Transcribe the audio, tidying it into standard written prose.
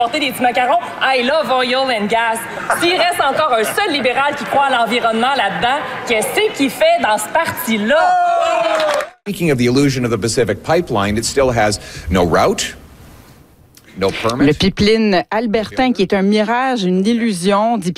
Porter des petits macarons, I love oil and gas. S'il reste encore un seul libéral qui croit à l'environnement là-dedans, qu'est-ce qu'il fait dans ce parti-là? Speaking of the illusion of the Pacific Pipeline, it still has no route, no permit. Le pipeline Albertin, qui est un mirage, une illusion, dit